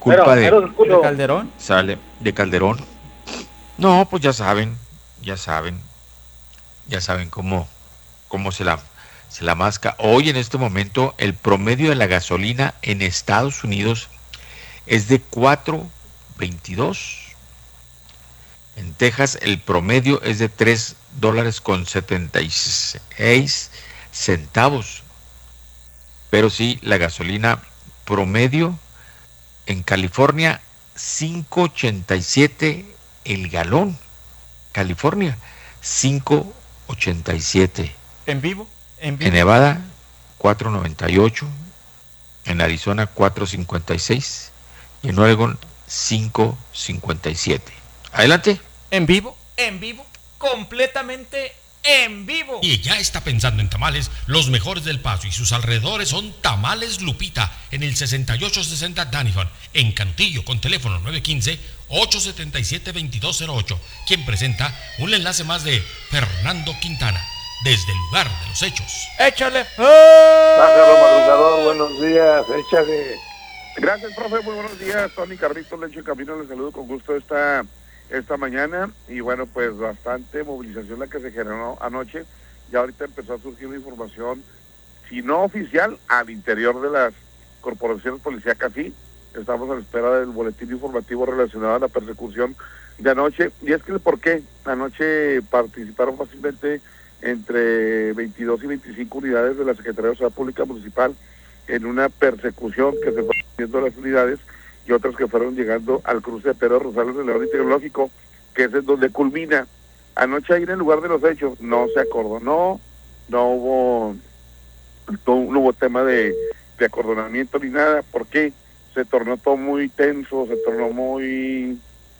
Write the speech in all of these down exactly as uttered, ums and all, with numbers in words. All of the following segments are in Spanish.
culpa Pero, de, pero escucho. ¿De Calderón? sale de Calderón. No, pues ya saben, ya saben, ya saben cómo, cómo se la, se la masca. Hoy en este momento el promedio de la gasolina en Estados Unidos es de cuatro veintidós. En Texas el promedio es de tres dólares con setenta y seis centavos. Pero sí, la gasolina promedio en California, cinco ochenta y siete el galón. California, cinco ochenta y siete. ¿En vivo? ¿En En vivo? Nevada, cuatro noventa y ocho. En Arizona, cuatro cincuenta y seis. Y en Oregon, cinco cincuenta y siete. Adelante. ¿En vivo? ¿En vivo? Completamente en vivo. Y ya está pensando en tamales, los mejores del Paso y sus alrededores son Tamales Lupita, en el sesenta y ocho sesenta Danihon, en Cantillo, con teléfono nueve uno cinco, ocho siete siete, dos dos cero ocho, quien presenta un enlace más de Fernando Quintana, desde el lugar de los hechos. ¡Échale! Pájaro madrugador, buenos días, échale. Gracias, profe, muy buenos días. Tony Carrito, Lecho y Camino, les saludo con gusto esta, esta mañana. Y bueno, pues bastante movilización la que se generó anoche. Ya ahorita empezó a surgir la información, si no oficial, al interior de las corporaciones policíacas, sí. Estamos a la espera del boletín informativo relacionado a la persecución de anoche. Y es que, ¿por qué? Anoche participaron fácilmente entre veintidós y veinticinco unidades de la Secretaría de Seguridad Pública Municipal en una persecución que se fue haciendo las unidades y otras que fueron llegando al cruce de Pedro Rosales de León y Tecnológico, que es en donde culmina. Anoche ahí en el lugar de los hechos no se acordonó, no hubo, no, no hubo tema de, de acordonamiento ni nada, porque se tornó todo muy tenso, se tornó muy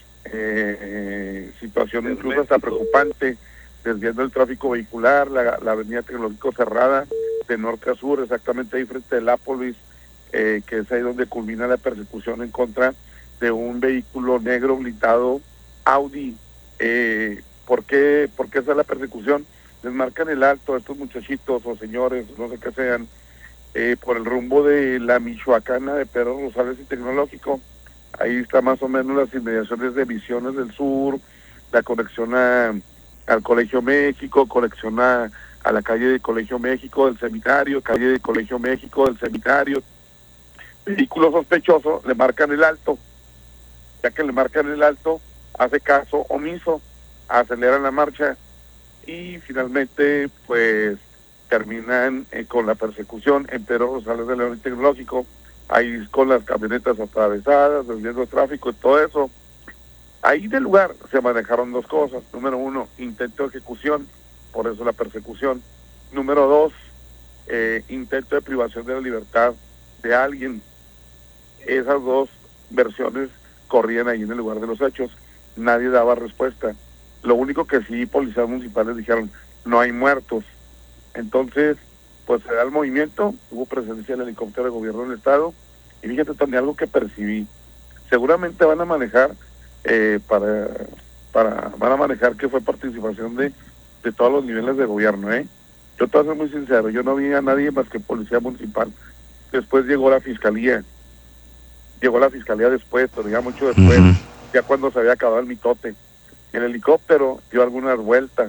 eh, situación incluso hasta preocupante, desviando el tráfico vehicular, la, la avenida Tecnológico cerrada de norte a sur, exactamente ahí frente al Lápolis, eh, que es ahí donde culmina la persecución en contra de un vehículo negro blindado Audi. Eh, ¿por qué, ¿Por qué esa es la persecución? Les marcan el alto a estos muchachitos o señores, no sé qué sean, eh, por el rumbo de la Michoacana de Pedro Rosales y Tecnológico. Ahí está más o menos las inmediaciones de Visiones del Sur, la conexión a al Colegio México, conexión a, a la calle de Colegio México del Seminario, calle de Colegio México del Seminario. Vehículo sospechoso, le marcan el alto. Ya que le marcan el alto, hace caso omiso, aceleran la marcha y finalmente pues terminan eh, con la persecución en Pedro Rosales de León y Tecnológico, ahí con las camionetas atravesadas, desviando el tráfico y todo eso. Ahí del lugar se manejaron dos cosas. Número uno, intento de ejecución, por eso la persecución. Número dos, eh, intento de privación de la libertad de alguien. Esas dos versiones corrían ahí en el lugar de los hechos. Nadie daba respuesta. Lo único que sí, policías municipales dijeron, no hay muertos. Entonces, pues se da el movimiento, hubo presencia del helicóptero de gobierno del estado, y fíjate también algo que percibí. Seguramente van a manejar Eh, para, para van a manejar que fue participación de, de todos los niveles de gobierno, ¿eh? Yo te voy a ser muy sincero, yo no vi a nadie más que policía municipal. Después llegó la fiscalía, llegó la fiscalía después, pero ya mucho después, uh-huh. ya cuando se había acabado el mitote. El helicóptero dio algunas vueltas,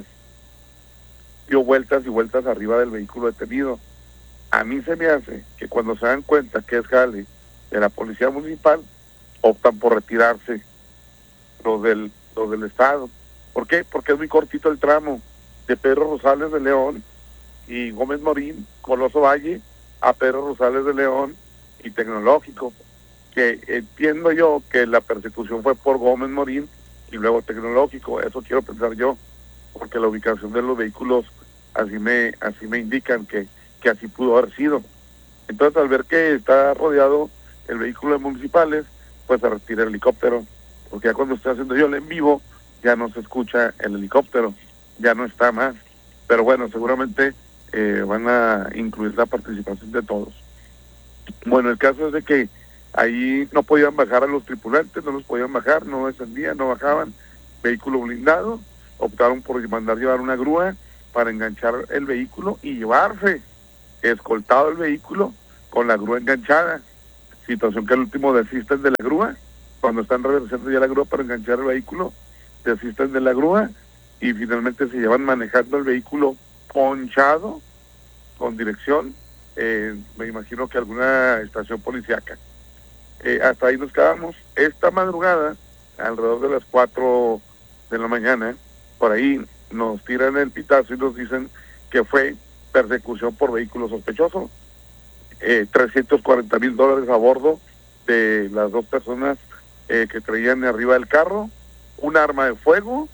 dio vueltas y vueltas arriba del vehículo detenido. A mí se me hace que cuando se dan cuenta que es jale de la policía municipal, optan por retirarse los del, los del estado. ¿Por qué? Porque es muy cortito el tramo de Pedro Rosales de León y Gómez Morín, Coloso Valle, a Pedro Rosales de León y Tecnológico, que entiendo yo que la persecución fue por Gómez Morín y luego Tecnológico, eso quiero pensar yo, porque la ubicación de los vehículos así me así me indican que, que así pudo haber sido. Entonces, al ver que está rodeado el vehículo de municipales, pues se retira el helicóptero, porque ya cuando estoy haciendo yo el en vivo, ya no se escucha el helicóptero, ya no está más. Pero bueno, seguramente eh, van a incluir la participación de todos. Bueno, el caso es de que ahí no podían bajar a los tripulantes, no los podían bajar, no descendían, no bajaban, vehículo blindado, optaron por mandar llevar una grúa para enganchar el vehículo y llevarse escoltado el vehículo con la grúa enganchada. situación que al último desisten de la grúa, cuando están regresando ya la grúa para enganchar el vehículo, desisten de la grúa y finalmente se llevan manejando el vehículo ponchado con dirección, eh, me imagino que alguna estación policíaca. Eh, hasta ahí nos quedamos. Esta madrugada, alrededor de las cuatro de la mañana, por ahí nos tiran el pitazo y nos dicen que fue persecución por vehículo sospechoso, eh, trescientos cuarenta mil dólares a bordo de las dos personas eh, que traían arriba del carro, un arma de fuego,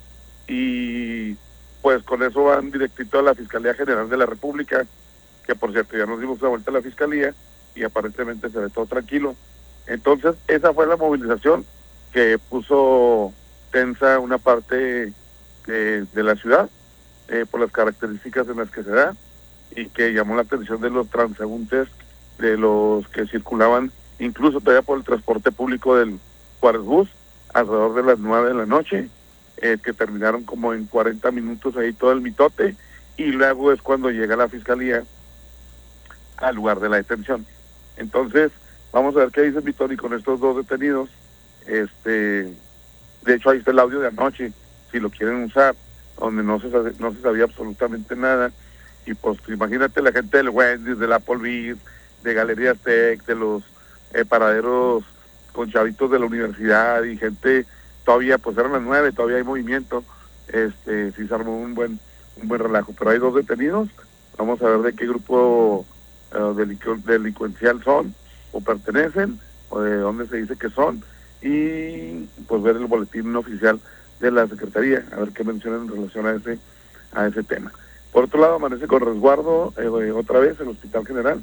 y pues con eso van directito a la Fiscalía General de la República, que por cierto ya nos dimos la vuelta a la Fiscalía y aparentemente se ve todo tranquilo. Entonces esa fue la movilización que puso tensa una parte de, de la ciudad, eh, por las características en las que se da, y que llamó la atención de los transeúntes, de los que circulaban incluso todavía por el transporte público del Juárez Bus, alrededor de las nueve de la noche, eh, que terminaron como en cuarenta minutos ahí todo el mitote, y luego es cuando llega la Fiscalía al lugar de la detención. Entonces, vamos a ver qué dice Vitoni con estos dos detenidos. Este, de hecho, ahí está el audio de anoche, si lo quieren usar, donde no se no se sabía absolutamente nada. Y pues imagínate la gente del Wendy's, del Applebee's, de Galerías Tech, de los eh, paraderos con chavitos de la universidad y gente, todavía pues eran las nueve, todavía hay movimiento, este, sí se armó un buen un buen relajo, pero hay dos detenidos. Vamos a ver de qué grupo uh, delicu- delincuencial son o pertenecen, o de dónde se dice que son, y pues ver el boletín oficial de la Secretaría, a ver qué mencionan en relación a ese a ese tema. Por otro lado, amanece con resguardo eh, otra vez el Hospital General,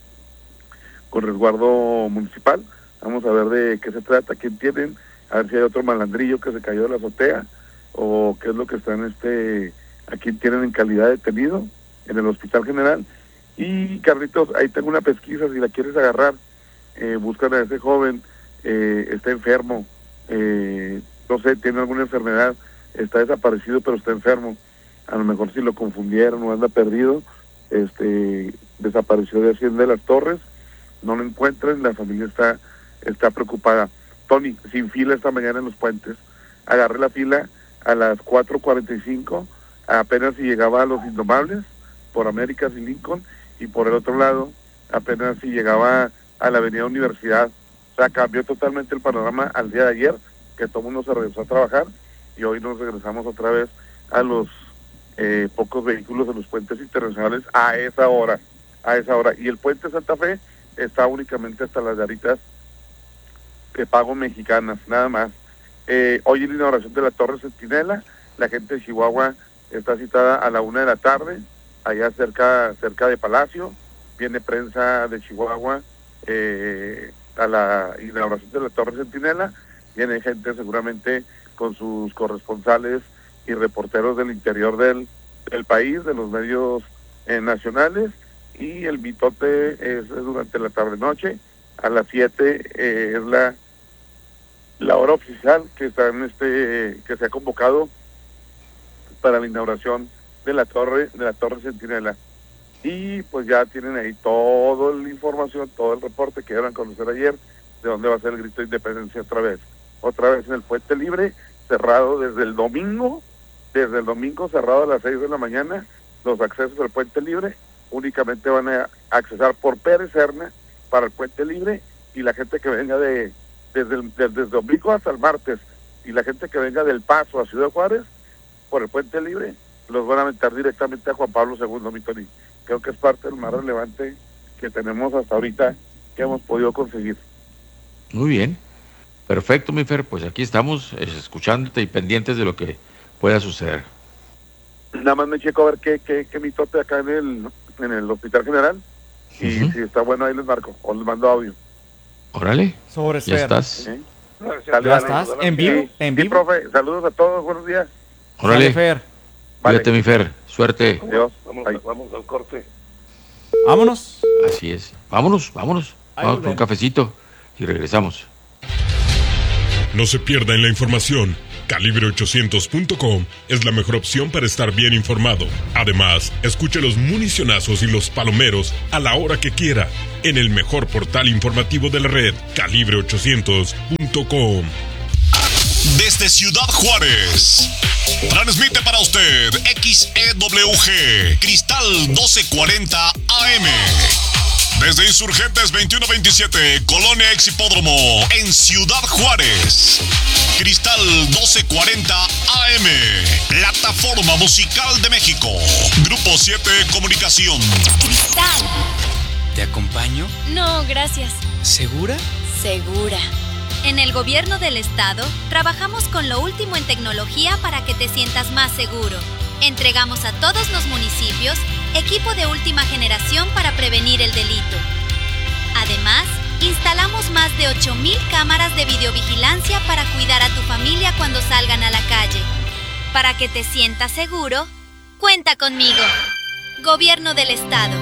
con resguardo municipal. Vamos a ver de qué se trata, quién tienen, a ver si hay otro malandrillo que se cayó de la azotea, o qué es lo que están, este, a quién tienen en calidad de detenido en el Hospital General. Y Carlitos, ahí tengo una pesquisa, si la quieres agarrar, eh, buscan a ese joven, eh, está enfermo, eh, no sé, tiene alguna enfermedad, está desaparecido pero está enfermo, a lo mejor si lo confundieron o anda perdido, este, desapareció de Hacienda de las Torres, no lo encuentran, la familia está, está preocupada. Tony, sin fila esta mañana en los puentes, agarré la fila a las cuatro cuarenta y cinco, apenas si llegaba a Los Indomables, por Américas y Lincoln, y por el otro lado, apenas si llegaba a la Avenida Universidad. O sea, cambió totalmente el panorama al día de ayer, que todo el mundo se regresó a trabajar, y hoy nos regresamos otra vez a los eh, pocos vehículos de los puentes internacionales a esa hora, a esa hora. Y el puente Santa Fe está únicamente hasta las garitas de pago mexicanas, nada más. Eh, hoy en la inauguración de la Torre Centinela, la gente de Chihuahua está citada a la una de la tarde, allá cerca cerca de Palacio. Viene prensa de Chihuahua eh, a la inauguración de la Torre Centinela, viene gente seguramente con sus corresponsales y reporteros del interior del, del país, de los medios eh, nacionales, y el mitote es, es durante la tarde-noche, a las siete eh, es la la hora oficial que está en este que se ha convocado para la inauguración de la torre de la Torre Centinela. Y pues ya tienen ahí toda la información, todo el reporte que dieron a conocer ayer de dónde va a ser el grito de independencia otra vez. Otra vez en el Puente Libre, cerrado desde el domingo, desde el domingo cerrado a las seis de la mañana. Los accesos al Puente Libre únicamente van a accesar por Pérez Serna para el Puente Libre, y la gente que venga de desde el, desde el domingo hasta el martes, y la gente que venga del Paso a Ciudad Juárez por el Puente Libre, los van a meter directamente a Juan Pablo segundo, mi Tony. Creo que es parte del más relevante que tenemos hasta ahorita, que hemos podido conseguir. Muy bien, perfecto, mi Fer, pues aquí estamos eh, escuchándote y pendientes de lo que pueda suceder. Nada más me checo a ver qué, qué, qué mitote acá en el, en el Hospital General, y uh-huh. si está bueno ahí les marco, o les mando audio. Órale, Sobre ya estás. ¿Sí? ¿Ya dale, estás? ¿En vivo? Sí, ¿En sí, vivo? profe, saludos a todos, buenos días. Órale, Dale, Fer. Cuídate, mi Fer, suerte. Adiós, vamos, vamos al corte. Vámonos. Así es, vámonos, vámonos, Ahí vamos por un cafecito y regresamos. No se pierdan la información. Calibre ochocientos punto com es la mejor opción para estar bien informado. Además, escuche los municionazos y los palomeros a la hora que quiera, en el mejor portal informativo de la red, calibre ochocientos punto com. Desde Ciudad Juárez, transmite para usted X E W G, Cristal doce cuarenta A M. Desde Insurgentes veintiuno veintisiete, Colonia Ex Hipódromo, en Ciudad Juárez. Cristal doce cuarenta A M, plataforma musical de México. Grupo siete Comunicación. Cristal. ¿Te acompaño? No, gracias. ¿Segura? Segura. En el gobierno del estado, trabajamos con lo último en tecnología para que te sientas más seguro. Entregamos a todos los municipios equipo de última generación para prevenir el delito. Además, instalamos más de ocho mil cámaras de videovigilancia para cuidar a tu familia cuando salgan a la calle. Para que te sientas seguro, cuenta conmigo. Gobierno del Estado.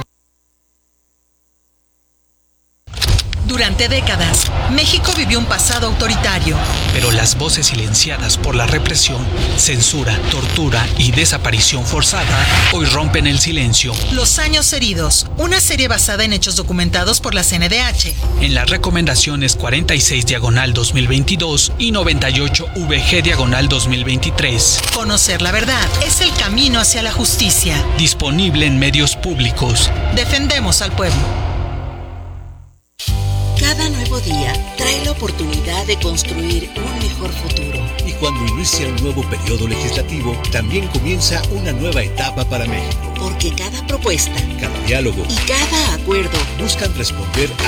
Durante décadas, México vivió un pasado autoritario. Pero las voces silenciadas por la represión, censura, tortura y desaparición forzada hoy rompen el silencio. Los años heridos, una serie basada en hechos documentados por la C N D H. En las recomendaciones cuarenta y seis diagonal dos mil veintidós y noventa y ocho V G diagonal dos mil veintitrés. Conocer la verdad es el camino hacia la justicia. Disponible en medios públicos. Defendemos al pueblo. Cada nuevo día trae la oportunidad de construir un mejor futuro. Y cuando inicia un nuevo periodo legislativo, también comienza una nueva etapa para México. Porque cada propuesta, cada diálogo y cada acuerdo buscan responder a